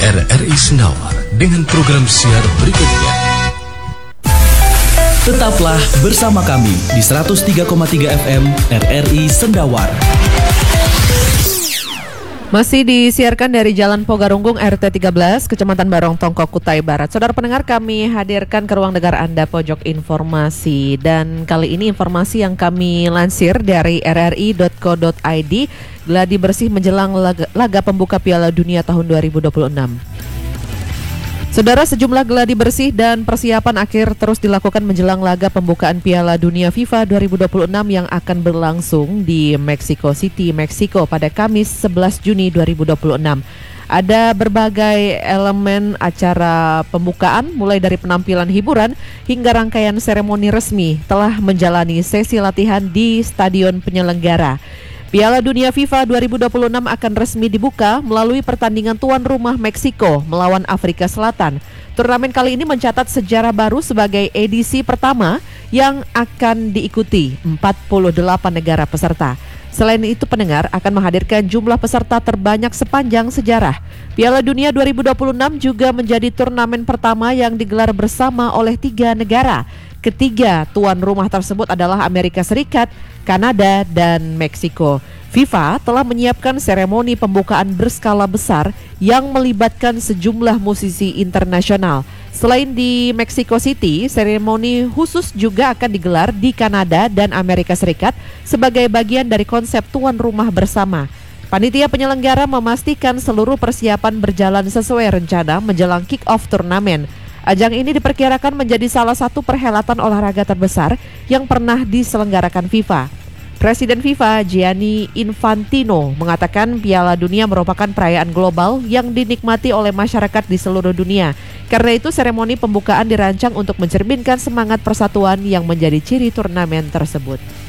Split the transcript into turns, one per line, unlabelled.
RRI Sendawar dengan program siar berikutnya.
Tetaplah bersama kami di 103,3 FM RRI Sendawar.
Masih disiarkan dari Jalan Pogarunggung RT 13, Kecamatan Barong Tongkok, Kutai Barat. Saudara pendengar, kami hadirkan ke ruang dengar Anda pojok informasi. Dan kali ini informasi yang kami lansir dari rri.co.id, gladi bersih menjelang laga pembuka Piala Dunia tahun 2026. Saudara, sejumlah gladi bersih dan persiapan akhir terus dilakukan menjelang laga pembukaan Piala Dunia FIFA 2026 yang akan berlangsung di Mexico City, Meksiko pada Kamis 11 Juni 2026. Ada berbagai elemen acara pembukaan, mulai dari penampilan hiburan hingga rangkaian seremoni resmi telah menjalani sesi latihan di stadion penyelenggara. Piala Dunia FIFA 2026 akan resmi dibuka melalui pertandingan tuan rumah Meksiko melawan Afrika Selatan. Turnamen kali ini mencatat sejarah baru sebagai edisi pertama yang akan diikuti 48 negara peserta. Selain itu, pendengar akan menghadirkan jumlah peserta terbanyak sepanjang sejarah. Piala Dunia 2026 juga menjadi turnamen pertama yang digelar bersama oleh 3 negara. Ketiga tuan rumah tersebut adalah Amerika Serikat, Kanada, dan Meksiko. FIFA telah menyiapkan seremoni pembukaan berskala besar yang melibatkan sejumlah musisi internasional. Selain di Mexico City, seremoni khusus juga akan digelar di Kanada dan Amerika Serikat sebagai bagian dari konsep tuan rumah bersama. Panitia penyelenggara memastikan seluruh persiapan berjalan sesuai rencana menjelang kick-off turnamen. Ajang ini diperkirakan menjadi salah satu perhelatan olahraga terbesar yang pernah diselenggarakan FIFA. Presiden FIFA Gianni Infantino mengatakan Piala Dunia merupakan perayaan global yang dinikmati oleh masyarakat di seluruh dunia. Karena itu, seremoni pembukaan dirancang untuk mencerminkan semangat persatuan yang menjadi ciri turnamen tersebut.